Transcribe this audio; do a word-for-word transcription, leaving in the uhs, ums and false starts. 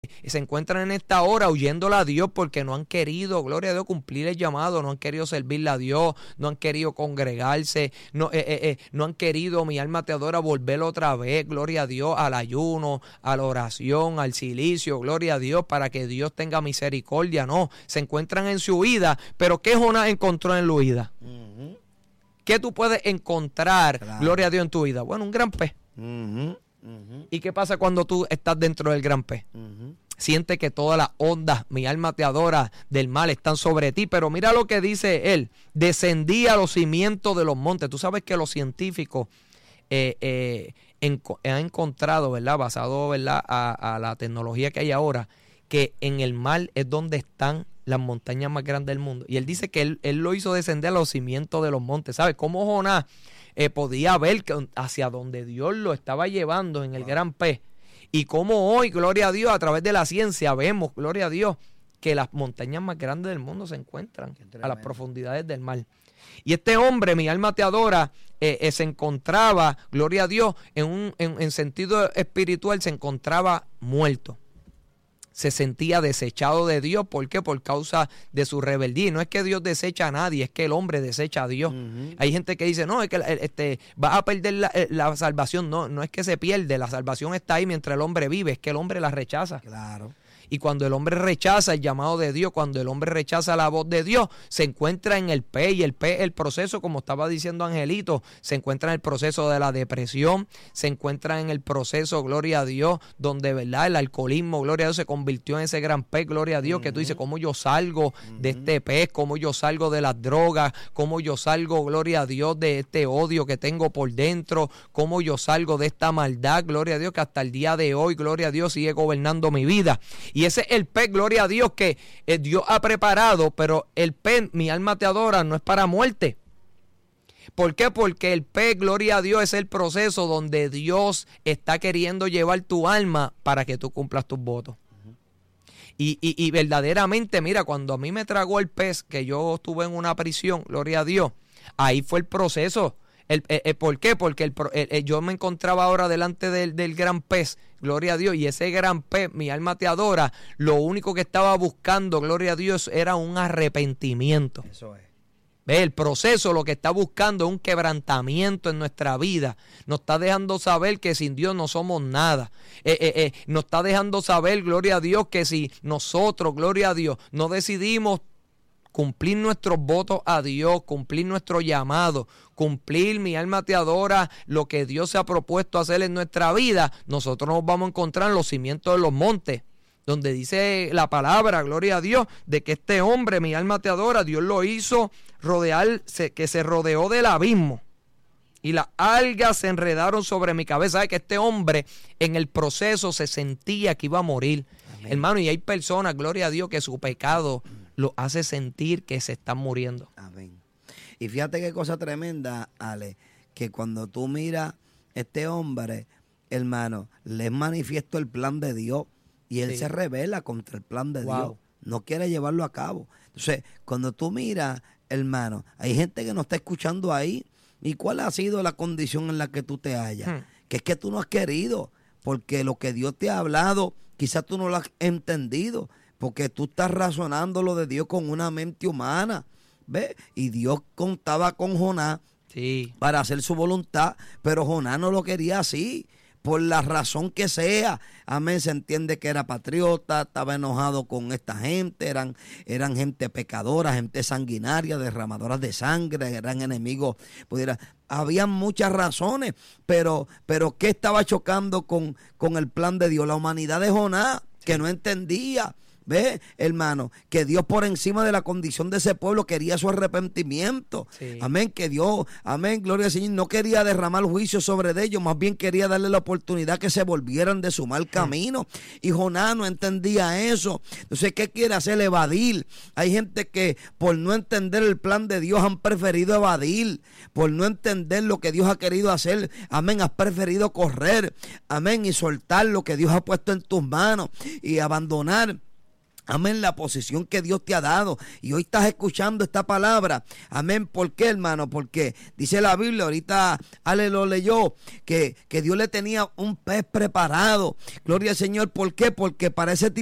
se encuentran en esta hora huyéndole a Dios porque no han querido, gloria a Dios, cumplir el llamado, no han querido servirle a Dios, no han querido congregarse, no, eh, eh, eh, no han querido, mi alma te adora, volver otra vez, gloria a Dios, al ayuno, a la oración, al silicio, gloria a Dios, para que Dios tenga misericordia. No, se encuentran en su huida, pero ¿qué Jonás encontró en la huida? Uh-huh. ¿Qué tú puedes encontrar, claro, gloria a Dios, en tu vida? Bueno, un gran pez. Uh-huh. Uh-huh. ¿Y qué pasa cuando tú estás dentro del gran pez? Uh-huh. Siente que todas las ondas, mi alma te adora, del mal están sobre ti, pero mira lo que dice él: descendí a los cimientos de los montes. Tú sabes que los científicos eh, eh, en, han encontrado, ¿verdad?, basado, ¿verdad?, a, a la tecnología que hay ahora, que en el mar es donde están las montañas más grandes del mundo. Y él dice que él, él lo hizo descender a los cimientos de los montes. ¿Sabes cómo Jonás Eh, podía ver que hacia donde Dios lo estaba llevando en el gran pez? Y como hoy, gloria a Dios, a través de la ciencia vemos, gloria a Dios, que las montañas más grandes del mundo se encuentran a las profundidades del mar. Y este hombre, mi alma te adora, eh, eh, se encontraba, gloria a Dios, en un en, en sentido espiritual, se encontraba muerto. Se sentía desechado de Dios. ¿Por qué? Por causa de su rebeldía. Y no es que Dios desecha a nadie, es que el hombre desecha a Dios. Uh-huh. Hay gente que dice, no, es que este, vas a perder la, la salvación. No, no es que se pierde, la salvación está ahí mientras el hombre vive, es que el hombre la rechaza. Claro. Y cuando el hombre rechaza el llamado de Dios, cuando el hombre rechaza la voz de Dios, se encuentra en el pez. Y el pez, el proceso, como estaba diciendo Angelito, se encuentra en el proceso de la depresión, se encuentra en el proceso, gloria a Dios, donde, ¿verdad?, el alcoholismo, gloria a Dios, se convirtió en ese gran pez, gloria a Dios, uh-huh, que tú dices, ¿cómo yo salgo uh-huh. de este pez? ¿Cómo yo salgo de las drogas? ¿Cómo yo salgo, gloria a Dios, de este odio que tengo por dentro? ¿Cómo yo salgo de esta maldad, gloria a Dios, que hasta el día de hoy, gloria a Dios, sigue gobernando mi vida? Y ese es el pez, gloria a Dios, que eh, Dios ha preparado, pero el pez, mi alma te adora, no es para muerte. ¿Por qué? Porque el pez, gloria a Dios, es el proceso donde Dios está queriendo llevar tu alma para que tú cumplas tus votos. Uh-huh. Y, y, y verdaderamente, mira, cuando a mí me tragó el pez, que yo estuve en una prisión, gloria a Dios, ahí fue el proceso. El, el, el, ¿Por qué? Porque el, el, el, yo me encontraba ahora delante del, del gran pez, gloria a Dios, y ese gran pez, mi alma te adora, lo único que estaba buscando, gloria a Dios, era un arrepentimiento. Eso es. ¿Ve? El proceso lo que está buscando es un quebrantamiento en nuestra vida. Nos está dejando saber que sin Dios no somos nada. Eh, eh, eh, nos está dejando saber, gloria a Dios, que si nosotros, gloria a Dios, no decidimos cumplir nuestros votos a Dios, cumplir nuestro llamado, cumplir, mi alma te adora, lo que Dios se ha propuesto hacer en nuestra vida, nosotros nos vamos a encontrar en los cimientos de los montes, donde dice la palabra, gloria a Dios, de que este hombre, mi alma te adora, Dios lo hizo rodear, que se rodeó del abismo. Y las algas se enredaron sobre mi cabeza. ¿Sabe? Que este hombre en el proceso se sentía que iba a morir. Amén. Hermano, y hay personas, gloria a Dios, que su pecado lo hace sentir que se están muriendo. Amén. Y fíjate qué cosa tremenda, Ale, que cuando tú miras este hombre, hermano, le es manifiesto el plan de Dios y él sí. se rebela contra el plan de wow. Dios. No quiere llevarlo a cabo. Entonces, cuando tú miras, hermano, hay gente que no está escuchando ahí. ¿Y cuál ha sido la condición en la que tú te hallas? Hmm. Que es que tú no has querido, porque lo que Dios te ha hablado, quizás tú no lo has entendido, porque tú estás razonando lo de Dios con una mente humana, ¿ves? Y Dios contaba con Jonás sí. para hacer su voluntad, pero Jonás no lo quería así. Por la razón que sea, amén, se entiende que era patriota, estaba enojado con esta gente, eran, eran gente pecadora, gente sanguinaria, derramadoras de sangre, eran enemigos, pudiera, había muchas razones, pero, pero ¿qué estaba chocando con, con el plan de Dios? La humanidad de Jonás, que no entendía. ¿Ves, hermano? Que Dios por encima de la condición de ese pueblo quería su arrepentimiento. Sí. Amén, que Dios, amén, gloria al Señor, no quería derramar juicio sobre ellos, más bien quería darle la oportunidad que se volvieran de su mal camino. Y Jonás no entendía eso. Entonces, ¿qué quiere hacer? Evadir. Hay gente que por no entender el plan de Dios han preferido evadir, por no entender lo que Dios ha querido hacer, amén, has preferido correr, amén, y soltar lo que Dios ha puesto en tus manos y abandonar Amén, la posición que Dios te ha dado. Y hoy estás escuchando esta palabra. Amén, ¿por qué, hermano? Porque dice la Biblia, ahorita Ale lo leyó, que, que Dios le tenía un pez preparado. Gloria al Señor, ¿por qué? Porque para ese tipo